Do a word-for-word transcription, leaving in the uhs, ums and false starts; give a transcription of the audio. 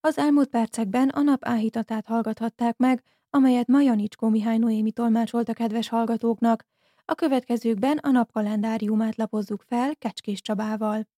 Az elmúlt percekben a nap áhítatát hallgathatták meg, amelyet Majanicskó Mihály Noémi tolmácsolt a kedves hallgatóknak. A következőkben a nap kalendáriumát lapozzuk fel Kecskés Csabával.